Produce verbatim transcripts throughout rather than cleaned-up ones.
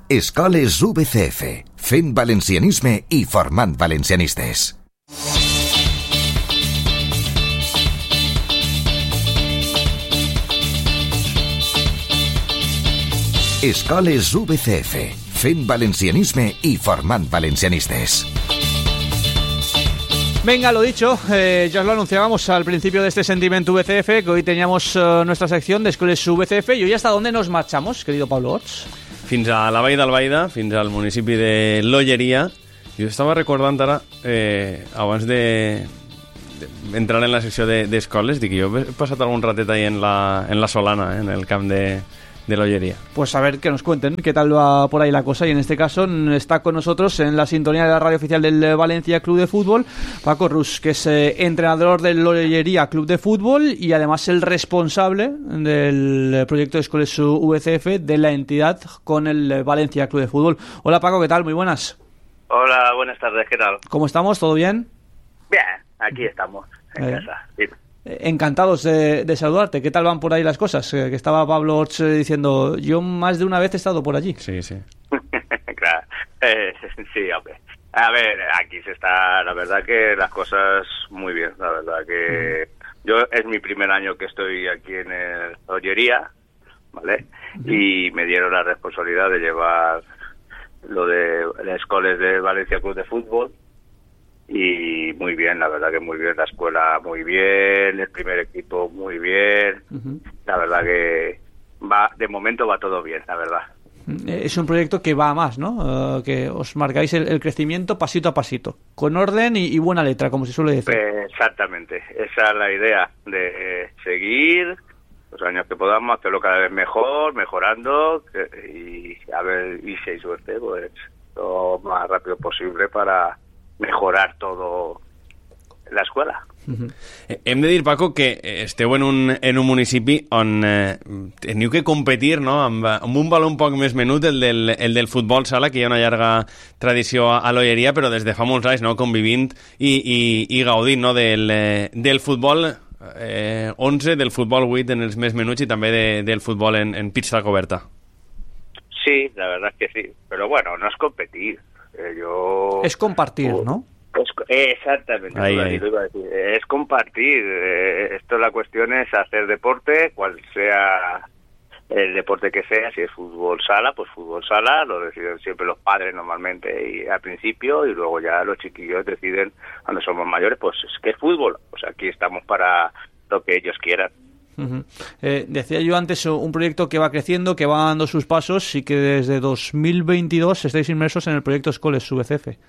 Escoles U B C F, fent valencianisme i formant valencianistes. Escoles U B C F, fent valencianisme y formant valencianistes. Venga, lo dicho, eh, ya os lo anunciábamos al principio de este Sentiment U B C F, que hoy teníamos uh, nuestra sección de Escoles U B C F, y hoy hasta dónde nos marchamos, querido Pablo Orts? Fins a la Vall d'Albaida, fins al municipi de l'Olleria. Jo estava recordant ara, eh, abans de, de entrar en la secció d'escoles, de, dic, jo he passat algun ratet ahí en la, en la Solana, eh, en el camp de... de la Olleria. Pues a ver que nos cuenten qué tal va por ahí la cosa, y en este caso está con nosotros en la sintonía de la radio oficial del Valencia Club de Fútbol Paco Rus, que es eh, entrenador del Olleria Club de Fútbol y además el responsable del proyecto de Escoles U B C F de la entidad con el Valencia Club de Fútbol. Hola Paco, ¿qué tal? Muy buenas. Hola, buenas tardes, ¿qué tal? ¿Cómo estamos? ¿Todo bien? Bien, aquí estamos, en eh. casa. Sí. Encantados de, de saludarte. ¿Qué tal van por ahí las cosas? Eh, que estaba Pablo Orts eh, diciendo, yo más de una vez he estado por allí. Sí, sí. Claro. Eh, sí, hombre. A ver, aquí se está, la verdad que las cosas muy bien, la verdad que mm. yo es mi primer año que estoy aquí en el Olleria, ¿vale? Mm. Y me dieron la responsabilidad de llevar lo de las escuelas de Valencia Club de Fútbol. Y muy bien, la verdad que muy bien, la escuela muy bien, el primer equipo muy bien, uh-huh. La verdad que va, de momento va todo bien, la verdad. Es un proyecto que va a más, ¿no? Uh, que os marcáis el, el crecimiento pasito a pasito, con orden y, y buena letra, como se suele decir. Eh, exactamente, esa es la idea, de seguir los años que podamos, hacerlo cada vez mejor, mejorando, y a ver, y si hay suerte, pues lo más rápido posible para mejorar todo la escuela. Uh-huh. Hem de dir, Paco, que esteu en un, en un municipi on eh, teniu que competir, no?, amb, amb un valor un poc més menut, el del, el del futbol sala, que hi ha una llarga tradició a, a l'Olleria, però des de fa molts anys, no?, convivint i, i, i gaudint, no?, del, eh, del futbol eh, onze, del futbol vuit en els més menuts i també de, del futbol en, en pista coberta. Sí, la verdad es que sí, pero bueno, no es competir. Eh, yo... Es compartir, uh, ¿no? Es, eh, exactamente, ahí, ahí. Lo iba a decir. Es compartir. Eh, esto la cuestión es hacer deporte, cual sea el deporte que sea, si es fútbol sala, pues fútbol sala, lo deciden siempre los padres normalmente y al principio, y luego ya los chiquillos deciden cuando somos mayores, pues es que es fútbol, pues aquí estamos para lo que ellos quieran. Uh-huh. Eh, decía yo antes, un proyecto que va creciendo, que va dando sus pasos y que desde dos mil veintidós estáis inmersos en el proyecto Escoles U B C F.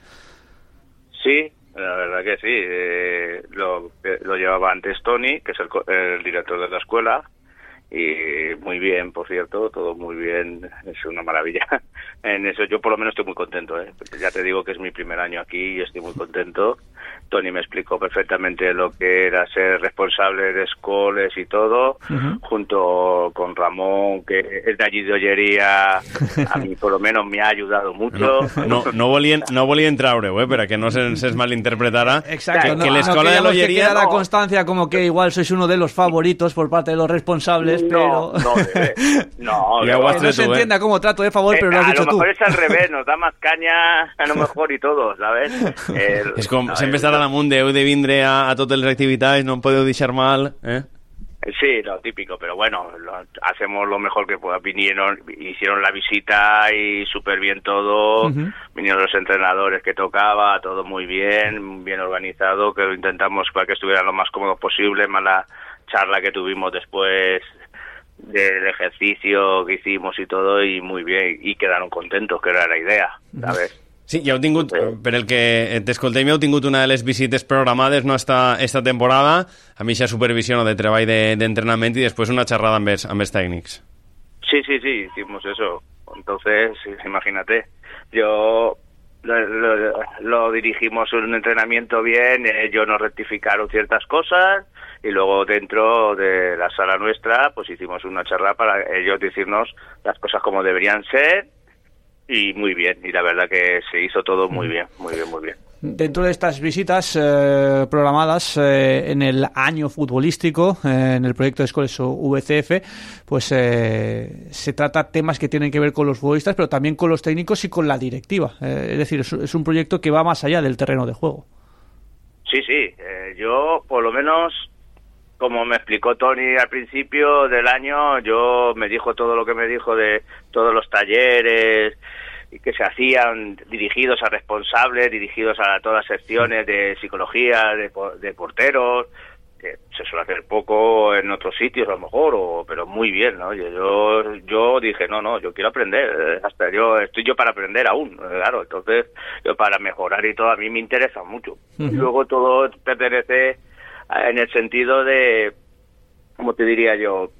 Sí, la verdad que sí. Eh, lo, lo llevaba antes Tony, que es el, el director de la escuela, y muy bien, por cierto, todo muy bien, es una maravilla. En eso yo por lo menos estoy muy contento, ¿eh? Ya te digo que es mi primer año aquí y estoy muy contento. Tony me explicó perfectamente lo que era ser responsable de escoles y todo, uh-huh. junto con Ramón, que es de allí de Olleria, a mí por lo menos me ha ayudado mucho. No, no, no volien, no volien traure-ho, eh, perquè no se, se malinterpretara. Exacto, que, que no, l'escola no de l'Olleria... Que queda la constancia como que igual sois uno de los favoritos por parte de los responsables, no, pero... No, debe. No, ya que no se tú, entienda eh. como trato de favor, eh, pero lo has a dicho lo mejor tú. Es al revés, nos da más caña a lo mejor y todo, ¿sabes? El, és com, no, sempre estarà damunt de heu de vindre a, a totes les activitats, no em podeu deixar mal, eh? Sí, lo típico, pero bueno, lo, hacemos lo mejor que pueda. Vinieron, hicieron la visita y súper bien todo, uh-huh. Vinieron los entrenadores que tocaba, todo muy bien, bien organizado, que lo intentamos para que estuviera lo más cómodo posible, más la charla que tuvimos después del ejercicio que hicimos y todo, y muy bien, y quedaron contentos, que era la idea, ¿sabes? Sí, ja heu tingut, per el que t'escoltem, ja heu tingut una de les visites programades, no, esta, esta temporada, amb aquesta supervisió, no, de treball de, d'entrenament i després una xerrada amb els, amb els tècnics. Sí, sí, sí, hicimos eso. Entonces, imagínate, yo lo, lo, lo dirigimos un entrenamiento bien, ellos nos rectificaron ciertas cosas y luego dentro de la sala nuestra pues hicimos una charla para ellos decirnos las cosas como deberían ser. Y muy bien, y la verdad que se hizo todo muy bien, muy bien, muy bien. Dentro de estas visitas eh, programadas eh, en el año futbolístico, eh, en el proyecto de Escoles V C F, pues eh, se trata temas que tienen que ver con los futbolistas, pero también con los técnicos y con la directiva. Eh, es decir, es, es un proyecto que va más allá del terreno de juego. Sí, sí. Eh, yo, por lo menos, como me explicó Tony al principio del año, yo me dijo todo lo que me dijo de todos los talleres que se hacían dirigidos a responsables, dirigidos a todas las secciones de psicología, de, de porteros, que se suele hacer poco en otros sitios a lo mejor, o, pero muy bien, ¿no? Yo, yo dije, no, no, yo quiero aprender, hasta yo estoy yo para aprender aún, claro, entonces yo para mejorar y todo a mí me interesa mucho. Uh-huh. Luego todo pertenece en el sentido de, ¿cómo te diría yo?,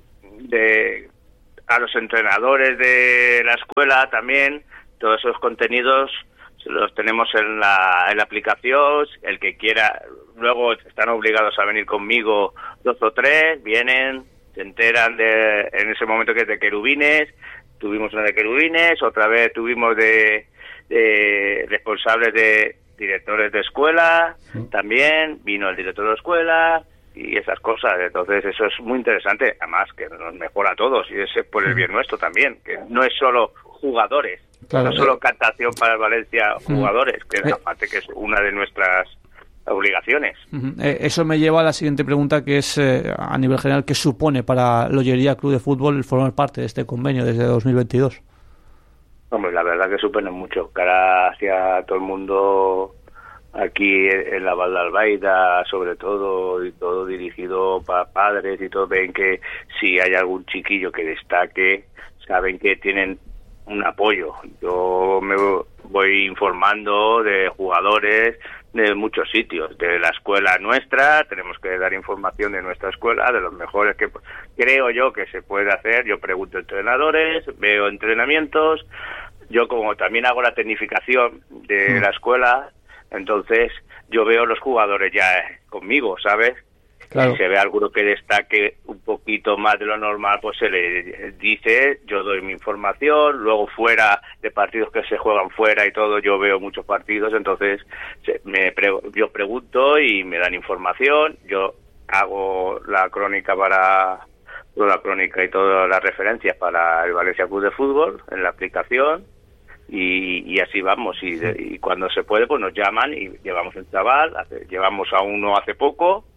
de a los entrenadores de la escuela también, todos esos contenidos los tenemos en la, en la aplicación, el que quiera, luego están obligados a venir conmigo dos o tres, vienen, se enteran de, en ese momento que es de querubines, tuvimos una de querubines, otra vez tuvimos de, de responsables de directores de escuela, sí. También vino el director de la escuela, y esas cosas, entonces eso es muy interesante, además que nos mejora a todos y es por el bien nuestro también, que no es solo jugadores, claro, no es solo captación para el Valencia jugadores, que es aparte que es una de nuestras obligaciones. Uh-huh. Eh, eso me lleva a la siguiente pregunta, que es eh, a nivel general, ¿qué supone para Lollería Club de Fútbol formar parte de este convenio desde dos mil veintidós? Hombre, la verdad que supone mucho, cara hacia todo el mundo aquí en la Val d'Albaida, sobre todo, y todo dirigido para padres y todo, ven que si hay algún chiquillo que destaque, saben que tienen un apoyo. Yo me voy informando de jugadores de muchos sitios, de la escuela nuestra, tenemos que dar información de nuestra escuela, de los mejores que creo yo que se puede hacer. Yo pregunto a entrenadores, veo entrenamientos, yo como también hago la tecnificación de la escuela, entonces yo veo los jugadores ya conmigo, ¿sabes? Claro. Si se ve alguno que destaque un poquito más de lo normal, pues se le dice, yo doy mi información, luego fuera de partidos que se juegan fuera y todo, yo veo muchos partidos, entonces me pre- yo pregunto y me dan información, yo hago la crónica para toda la crónica y todas las referencias para el Valencia Club de Fútbol en la aplicación. Y, y así vamos, y, de, y cuando se puede pues nos llaman y llevamos un chaval, hace, llevamos a uno hace poco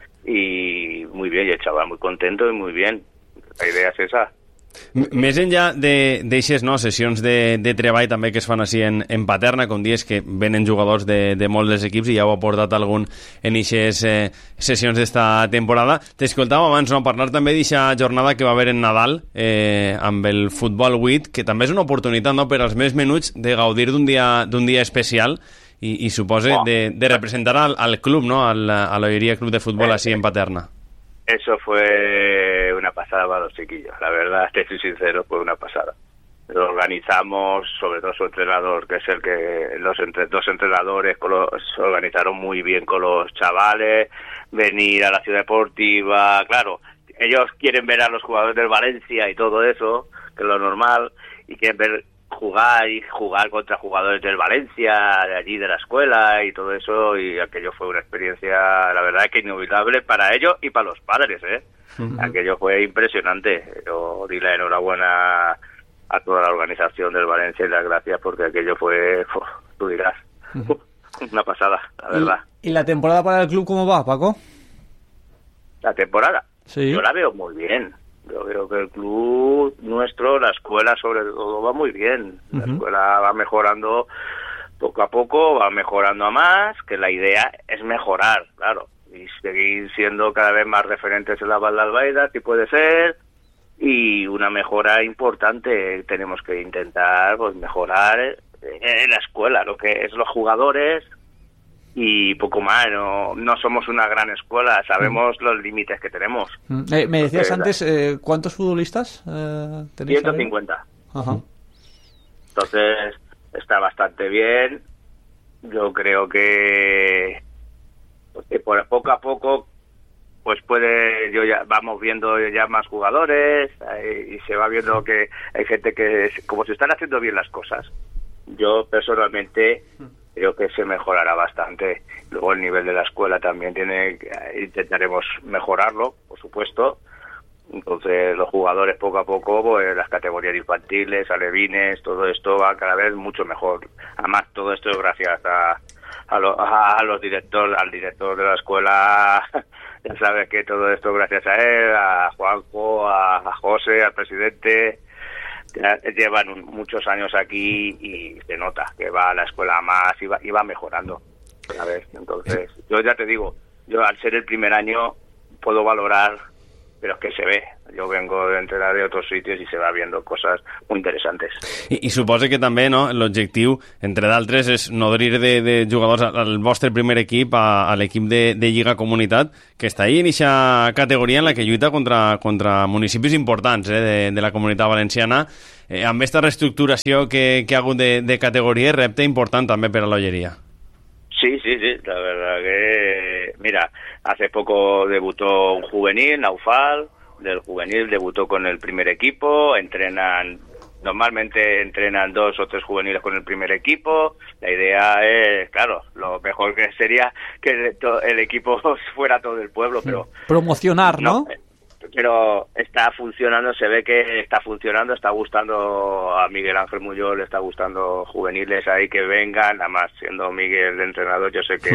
y muy bien, y el chaval muy contento y muy bien, la idea és esa. Més enllà d'aixes no, sessions de, de treball també que es fan així en, en Paterna, com dies que venen jugadors de, de molts dels equips i ja ho ha portat algun en aquestes eh, sessions d'esta temporada. T'escoltàvem abans no, parlar també d'aquesta jornada que va haver en Nadal eh, amb el Futbol vuit, que també és una oportunitat no, per als més menuts de gaudir d'un dia, d'un dia especial i, i suposa oh. de, de representar al, al club, no, al, a l'Olleria Club de Futbol així en Paterna. Eso fue una pasada para los chiquillos, la verdad, te soy sincero, fue una pasada. Lo organizamos, sobre todo su entrenador, que es el que los entre, dos entrenadores con los, se organizaron muy bien con los chavales, venir a la ciudad deportiva, claro, ellos quieren ver a los jugadores del Valencia y todo eso, que es lo normal, y quieren ver jugar y jugar contra jugadores del Valencia, de allí de la escuela y todo eso, y aquello fue una experiencia, la verdad, que inolvidable para ellos y para los padres, ¿eh? Uh-huh. Aquello fue impresionante. Yo di la enhorabuena a toda la organización del Valencia y las gracias porque aquello fue, uf, tú dirás, uh-huh. una pasada, la verdad. ¿Y, ¿Y la temporada para el club cómo va, Paco? La temporada, sí. Yo la veo muy bien. Yo creo que el club nuestro, la escuela sobre todo, va muy bien. La uh-huh. escuela va mejorando poco a poco, va mejorando a más, que la idea es mejorar, claro, y seguir siendo cada vez más referentes en la Val d'Albaida, si puede ser, y una mejora importante. Tenemos que intentar pues mejorar en la escuela, lo que es los jugadores, y poco más. No, no somos una gran escuela, sabemos mm. los límites que tenemos. Mm. Eh, me decías Porque, antes, eh, ¿cuántos futbolistas eh, tenéis? ciento cincuenta. Ajá. Entonces, está bastante bien. Yo creo que, pues, que por poco a poco pues puede, yo ya vamos viendo ya más jugadores eh, y se va viendo que hay gente que, como se están haciendo bien las cosas, yo personalmente creo que se mejorará bastante. Luego el nivel de la escuela también tiene, intentaremos mejorarlo, por supuesto. Entonces los jugadores poco a poco, pues las categorías infantiles, alevines, todo esto va cada vez mucho mejor. Además todo esto es gracias a, a, lo, a los directores, al director de la escuela. Ya sabes que todo esto es gracias a él, a Juanjo, a, a José, al presidente. Ya llevan un, muchos años aquí y se nota que va a la escuela más y va, y va mejorando. A ver, entonces, yo ya te digo, yo al ser el primer año puedo valorar, pero es que se ve. Jo vengo d'entrenar de otros sitios i se va viendo cosas muy interesantes. I, i suposa que també, no, l'objectiu, entre d'altres, és nodrir de, de jugadors al vostre primer equip, a, a l'equip de, de Lliga Comunitat, que està ahí en aquesta categoria en la que lluita contra, contra municipis importants eh, de, de la Comunitat Valenciana. Eh, amb aquesta reestructuració que, que ha hagut de, de categoria, repte important també per a l'Olleria. Sí, sí, sí, la verdad que, mira, hace poco debutó un juvenil, Naufal, del juvenil debutó con el primer equipo, entrenan, normalmente entrenan dos o tres juveniles con el primer equipo. La idea es, claro, lo mejor que sería que el equipo fuera todo el pueblo, pero... Promocionar, ¿no? no pero está funcionando, se ve que está funcionando, está gustando a Miguel Ángel Muyol, le está gustando juveniles ahí que vengan, además siendo Miguel el entrenador, yo sé que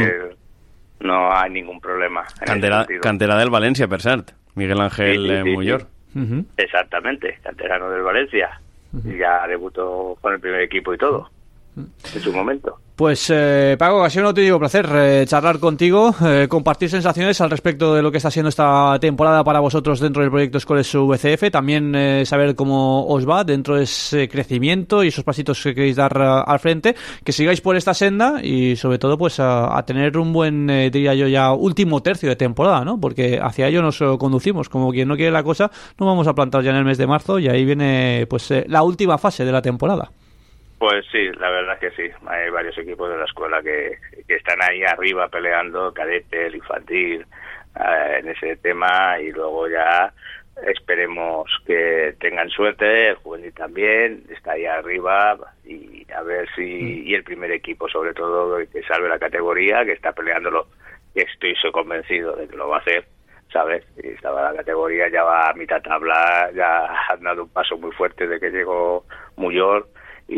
sí. No hay ningún problema. Cantera, cantera del Valencia, per cert, Miguel Ángel sí, sí, sí, Muyol. Sí. Uh-huh. Exactamente, canterano del Valencia, uh-huh. Y ya debutó con el primer equipo y todo, uh-huh. En su momento. Pues eh, Paco, ha sido un auténtico placer eh, charlar contigo, eh, compartir sensaciones al respecto de lo que está siendo esta temporada para vosotros dentro del proyecto Escoles V C F, también eh, saber cómo os va dentro de ese crecimiento y esos pasitos que queréis dar uh, al frente, que sigáis por esta senda y sobre todo pues a, a tener un buen, eh, diría yo ya, último tercio de temporada, ¿no? Porque hacia ello nos uh, conducimos, como quien no quiere la cosa, nos vamos a plantar ya en el mes de marzo y ahí viene pues eh, la última fase de la temporada. Pues sí, la verdad es que sí. Hay varios equipos de la escuela que, que están ahí arriba peleando, cadete, el infantil, eh, en ese tema, y luego ya esperemos que tengan suerte, el juvenil también, está ahí arriba, y a ver si, y el primer equipo sobre todo, que salve la categoría, que está peleándolo, que estoy soy convencido de que lo va a hacer, ¿sabes? Y estaba la categoría, ya va a mitad tabla, ya han dado un paso muy fuerte de que llegó Muyol,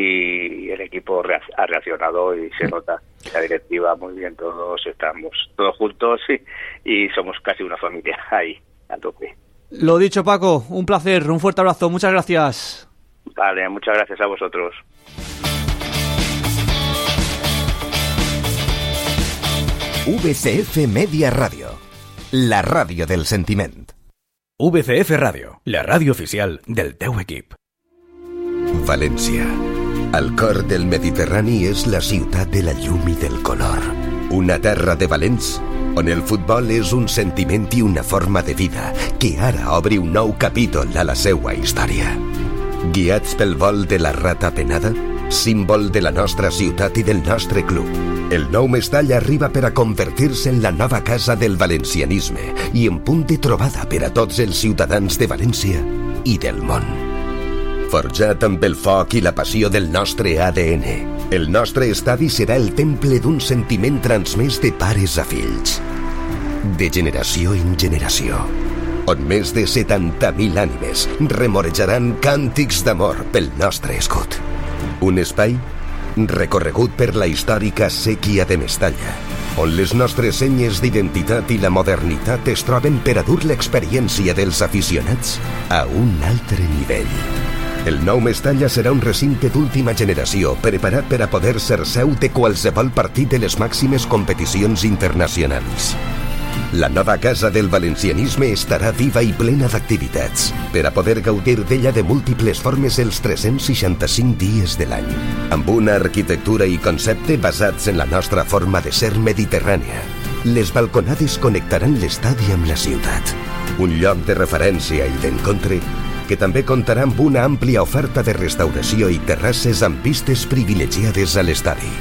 y el equipo ha reaccionado y se nota la directiva muy bien, todos estamos todos juntos y, y somos casi una familia ahí a tope. Lo dicho, Paco, un placer, un fuerte abrazo, muchas gracias. Vale, muchas gracias a vosotros. V C F Media Radio, la ràdio del sentiment. V C F Ràdio, la ràdio oficial del teu equip. València, al cor del Mediterrani, és la ciutat de la llum i del color. Una terra de valents on el futbol és un sentiment i una forma de vida que ara obri un nou capítol a la seua història. Guiats pel vol de la rata penada, símbol de la nostra ciutat i del nostre club, el nou Mestall arriba per a convertir-se en la nova casa del valencianisme i en punt de trobada per a tots els ciutadans de València i del món. Forjat amb el foc i la passió del nostre A D N, el nostre estadi serà el temple d'un sentiment transmès de pares a fills, de generació en generació, on més de setanta mil ànimes remorejaran càntics d'amor pel nostre escut. Un espai recorregut per la històrica sèquia de Mestalla, on les nostres senyes d'identitat i la modernitat es troben per a dur l'experiència dels aficionats a un altre nivell. El nou Mestalla serà un recinte d'última generació preparat per a poder ser seu de qualsevol partit de les màximes competicions internacionals. La nova casa del valencianisme estarà viva i plena d'activitats per a poder gaudir d'ella de múltiples formes els tres-cents seixanta-cinc dies de l'any, amb una arquitectura i concepte basats en la nostra forma de ser mediterrània. Les balconades connectaran l'estadi amb la ciutat, un lloc de referència i d'encontre que també comptarà amb una àmplia oferta de restauració i terrasses amb vistes privilegiades a l'estadi.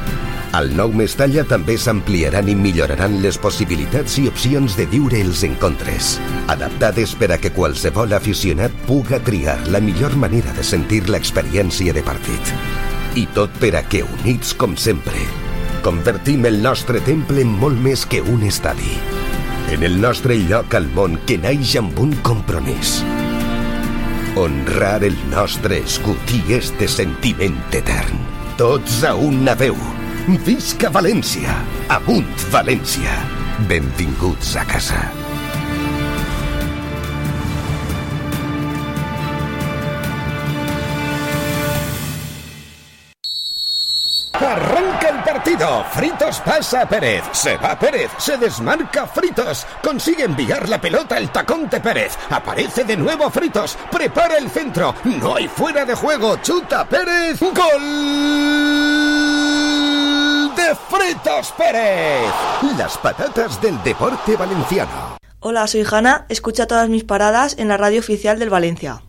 Al nou Mestalla també s'ampliaran i milloraran les possibilitats i opcions de viure els encontres, adaptades per a que qualsevol aficionat puga triar la millor manera de sentir l'experiència de partit. I tot per a que, units com sempre, Convertim el nostre temple en molt més que un estadi. En el nostre lloc al món que naix amb un compromís. Honrar el nostre escut i este sentiment etern. Tots a una veu. Visca València! Amunt València! Benvinguts a casa. Arranca el partido. Fritos pasa a Pérez. Se va Pérez. Se desmarca Fritos. Consigue enviar la pelota al tacón de Pérez. Aparece de nuevo Fritos. Prepara el centro. No hay fuera de juego. Chuta Pérez. ¡Gol de Fritos Pérez! Las patatas del deporte valenciano. Hola, soy Hanna. Escucha todas mis paradas en la radio oficial del Valencia.